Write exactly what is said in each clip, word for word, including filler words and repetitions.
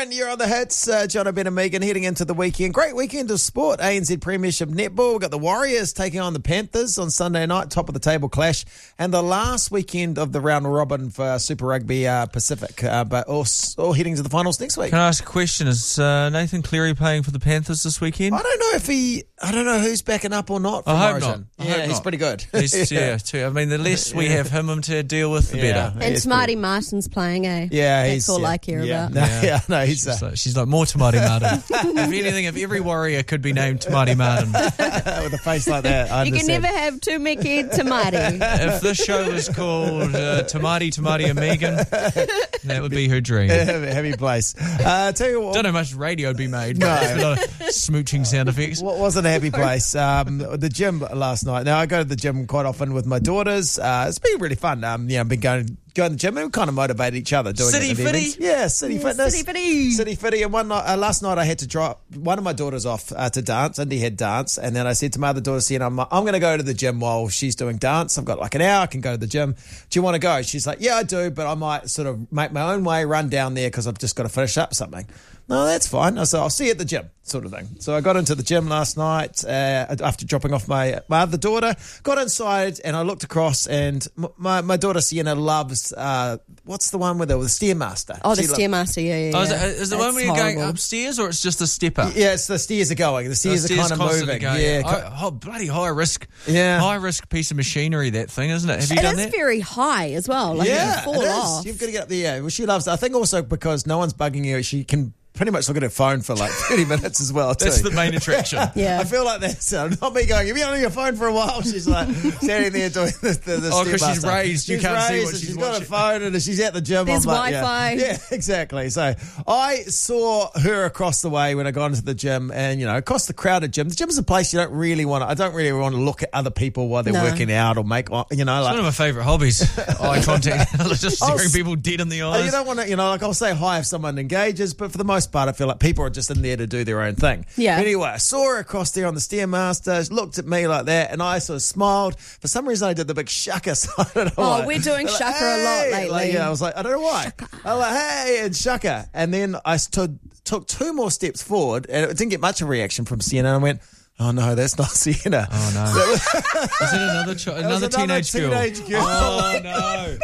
Aaron, you're on the hits. Uh, John Ben and Megan heading into the weekend. Great weekend of sport. A N Z Premiership Netball. We've got the Warriors taking on the Panthers on Sunday night, top of the table clash. And the last weekend of the round robin for Super Rugby uh, Pacific. Uh, but all, all heading to the finals next week. Can I ask a question? Is uh, Nathan Cleary playing for the Panthers this weekend? I don't know if he, I don't know who's backing up or not. I hope Origin. not. I yeah, hope he's not. pretty good. He's, yeah, too. I mean, the less we have him to deal with, the Yeah. better. And Tamati Martin's playing, eh? Yeah, That's he's, all yeah, I care yeah. about. No, Yeah. yeah, no, he's She's uh, like, she's like more Tamati Martin. If anything, if every warrior could be named Tamati Martin. with a face like that. I You can understand. never have too many Tamati. If this show was called uh, Tamati, Tamati and Megan, that would be her dream. Heavy place. Uh, tell you what. Don't know how much radio would be made. No. There's a lot of smooching sound effects. What wasn't a happy place? Um, the gym last night. Now I go to the gym quite often with my daughters. Uh, it's been really fun. Um, yeah, I've been going going to the gym and we kind of motivate each other doing City it. in the Fitty? evenings. Yeah, City Fitness. City Fitty. City Fitty. And one night, uh, last night I had to drop one of my daughters off uh, to dance. Indy had dance, and then I said to my other daughter, "Sienna, I'm I'm going to go to the gym while she's doing dance. I've got like an hour. I can go to the gym. Do you want to go?" She's like, "Yeah, I do, but I might sort of make my own way, run down there because I've just got to finish up something." No, that's fine. I said, I'll see you at the gym, sort of thing. So I got into the gym last night uh, after dropping off my, my other daughter, got inside and I looked across and m- my, my daughter Sienna loves, uh, what's the one with the, the Stairmaster? Oh, the She lo- Stairmaster, yeah, yeah, yeah. Oh, is it, is it one That's where you're going horrible. upstairs or it's just a step up? Yeah, it's the stairs are going. The stairs, The are kind of constantly moving. going. Yeah, Oh, oh, bloody high risk. Yeah. High risk piece of machinery, that thing, isn't it? Have you It done is that? very high as well. Like yeah, you fall it is. off. You've got to get up there. Yeah, well, she loves it. I think also because no one's bugging you, she can pretty much look at her phone for like thirty minutes as well, too. That's the main attraction. Yeah. I feel like that's uh, not me going, have you been on your phone for a while? She's like standing there doing the, the, the Oh, 'cause she's Stairmaster. raised. You She's can't see raised what and she's she's got a watching. phone and she's at the gym. There's I'm like, Wi-Fi. Yeah, yeah, exactly. So I saw her across the way when I got into the gym and, you know, across the crowded gym. The gym is a place you don't really want to, I don't really want to look at other people while they're No. working out or make, you know, It's like. one of my favourite hobbies. Eye contact. Just I'll staring s- people dead in the Oh, eyes. you don't want to, you know, like I'll say hi if someone engages, but for the most part, I feel like people are just in there to do their own thing. Yeah. Anyway, I saw her across there on the Stairmaster, looked at me like that, and I sort of smiled. For some reason, I did the big shaka sign. I don't know Oh, why. we're doing Like, shaka a lot hey! lately. Like, yeah, I was like, I don't know why. I was like, hey, and shaka. And then I stood, took two more steps forward, and it didn't get much of a reaction from Sienna. And I went, oh no, that's not Sienna. Oh, no. Is it another, ch- another, another teenage, teenage girl. Oh, no.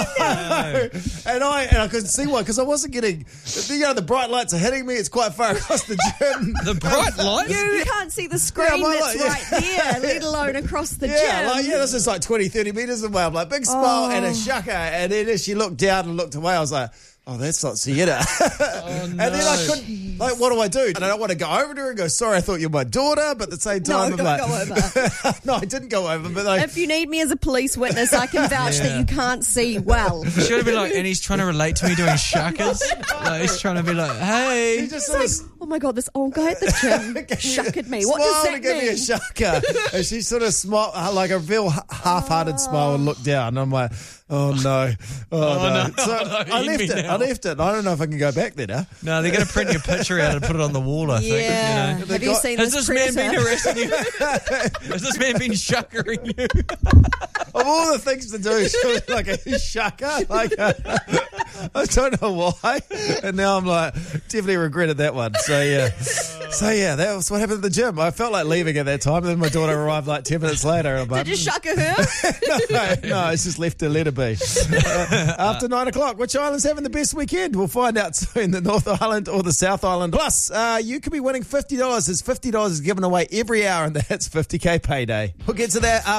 No. And I and I couldn't see why because I wasn't getting, you know, the bright lights are hitting me. It's quite far across the gym. The bright lights? You can't see the screen my that's light, right yeah. there, let alone across the Yeah, gym. like, yeah, this is like twenty, thirty metres away. I'm like, big smile Oh. and a shaka. And then as she looked down and looked away, I was like, oh, that's not Sienna. Oh, And then I couldn't, like, what do I do? And I don't want to go over to her and go, sorry, I thought you were my daughter. But at the same No, time, I'm don't like, go over. no, I didn't go over. But like, If you need me as a police witness, I can vouch Yeah. that you can't see well. You should have been like, and he's trying to relate to me doing shakas. Like, he's trying to be like, hey. she just sort of Oh my God, this old guy at the gym shuckered me. What does smiled that and gave me a mean? shaka. And she sort of smiled, uh, like a real h- half-hearted smile and looked down. And I'm like, oh no. Oh, Oh, no. no. So Oh, no, I eat left me it. now. I left it. I don't know if I can go back there now. No, they're going to print your picture out and put it on the wall, I think. Yeah. You know. Have you got- seen Has this this man predator? been arresting you? Has this man been shuckering you? Of all the things to do, she was like a shaka. Like, uh, I don't know why. And now I'm like, definitely regretted that one. So, yeah. So, yeah, that was what happened at the gym. I felt like leaving at that time. And then my daughter arrived like ten minutes later. And I'm like, Did you shucker her? no, no, it's just left to let her be. Uh, after nine o'clock, which island's having the best weekend? We'll find out soon, the North Island or the South Island. Plus, uh, you could be winning fifty dollars. As fifty dollars is given away every hour, and that's fifty K payday. We'll get to that.